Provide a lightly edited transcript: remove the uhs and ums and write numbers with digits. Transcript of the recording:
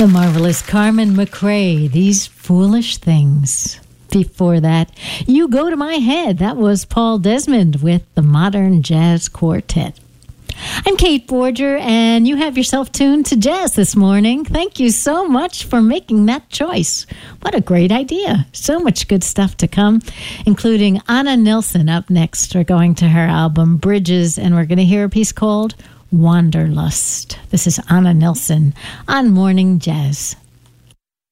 The marvelous Carmen McRae, These Foolish Things. Before that, You Go to My Head. That was Paul Desmond with the Modern Jazz Quartet. I'm Kate Borger, and you have yourself tuned to jazz this morning. Thank you so much for making that choice. What a great idea. So much good stuff to come, including Anna Nilsson up next. We're going to her album Bridges, and we're going to hear a piece called Wanderlust. This is Anna Nilsson on Morning Jazz.